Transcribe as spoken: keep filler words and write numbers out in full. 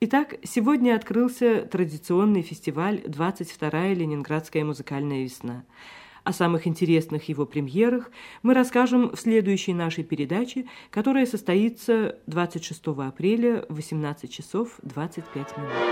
Итак, сегодня открылся традиционный фестиваль «двадцать вторая Ленинградская музыкальная весна». О самых интересных его премьерах мы расскажем в следующей нашей передаче, которая состоится двадцать шестого апреля в восемнадцать часов двадцать пять минут.